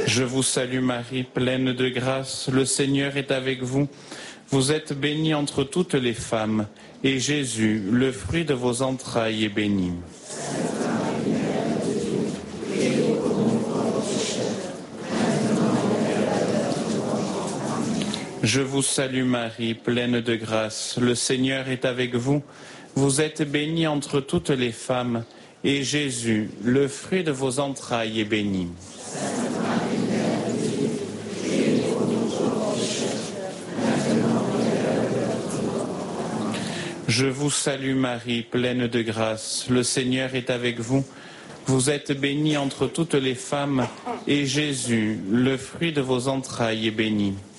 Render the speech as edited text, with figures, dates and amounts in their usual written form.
Je vous salue Marie, pleine de grâce, le Seigneur est avec vous. Vous êtes bénie entre toutes les femmes, et Jésus, le fruit de vos entrailles, est béni. Je vous salue Marie, pleine de grâce, le Seigneur est avec vous. Vous êtes bénie entre toutes les femmes, et Jésus, le fruit de vos entrailles, est béni. Je vous salue Marie, pleine de grâce, le Seigneur est avec vous. Vous êtes bénie entre toutes les femmes, et Jésus, le fruit de vos entrailles, est béni.